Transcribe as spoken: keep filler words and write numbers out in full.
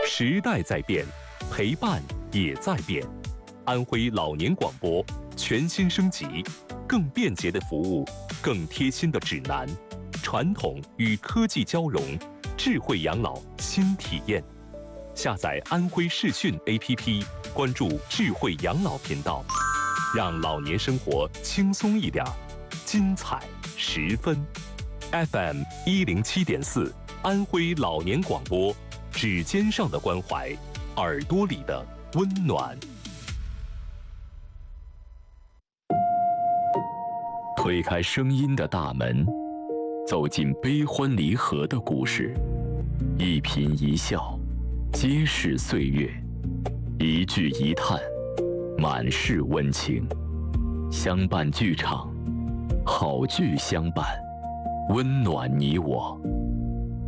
时代在变，陪伴也在变。安徽老年广播全新升级，更便捷的服务，更贴心的指南，传统与科技交融，智慧养老新体验。下载安徽视讯 A P P， 关注智慧养老频道，让老年生活轻松一点，精彩十分。F M 一零七点四，安徽老年广播，指尖上的关怀，耳朵里的温暖。 推开声音的大门，走进悲欢离合的故事，一颦一笑，皆是岁月；一句一叹，满是温情。相伴剧场，好剧相伴，温暖你我。